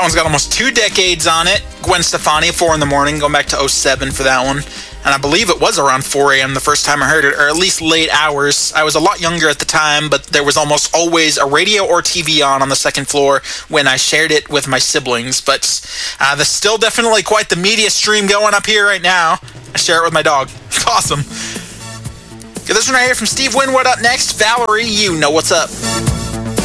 That one's got almost 2 decades on it. Gwen Stefani, 4 in the morning, going back to 07 for that one. And I believe it was around 4 a.m. the first time I heard it, or at least late hours. I was a lot younger at the time, but there was almost always a radio or TV on the second floor when I shared it with my siblings. But there's still definitely quite the media stream going up here right now. I share it with my dog. It's awesome. Get this one right here from Steve Winwood up next. Valerie, you know what's up.